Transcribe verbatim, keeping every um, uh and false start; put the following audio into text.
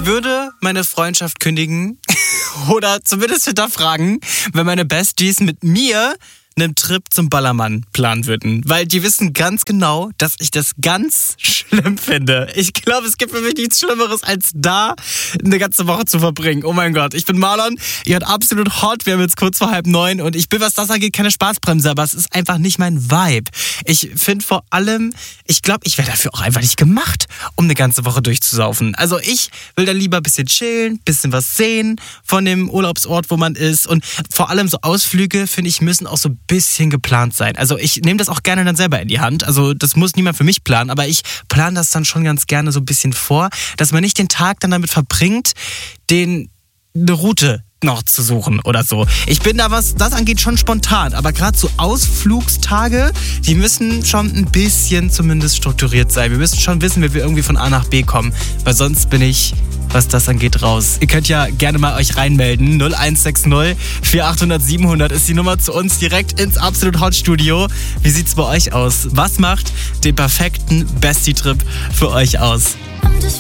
würde meine Freundschaft kündigen oder zumindest hinterfragen, wenn meine Besties mit mir einen Trip zum Ballermann planen würden. Weil die wissen ganz genau, dass ich das ganz schlimm finde. Ich glaube, es gibt für mich nichts Schlimmeres, als da eine ganze Woche zu verbringen. Oh mein Gott, ich bin Marlon, ihr hört absolut hot, wir haben jetzt kurz vor halb neun und ich bin, was das angeht, keine Spaßbremse, aber es ist einfach nicht mein Vibe. Ich finde vor allem, ich glaube, ich wäre dafür auch einfach nicht gemacht, um eine ganze Woche durchzusaufen. Also ich will dann lieber ein bisschen chillen, bisschen was sehen von dem Urlaubsort, wo man ist und vor allem so Ausflüge, finde ich, müssen auch so bisschen geplant sein. Also ich nehme das auch gerne dann selber in die Hand. Also das muss niemand für mich planen, aber ich plane das dann schon ganz gerne so ein bisschen vor, dass man nicht den Tag dann damit verbringt, den eine Route noch zu suchen oder so. Ich bin da, was das angeht, schon spontan, aber gerade so Ausflugstage, die müssen schon ein bisschen zumindest strukturiert sein. Wir müssen schon wissen, wie wir irgendwie von A nach B kommen, weil sonst bin ich, was das angeht, raus. Ihr könnt ja gerne mal euch reinmelden. null eins sechs null vier acht null null sieben null null ist die Nummer zu uns direkt ins Absolut Hot Studio. Wie sieht's bei euch aus? Was macht den perfekten Bestie-Trip für euch aus?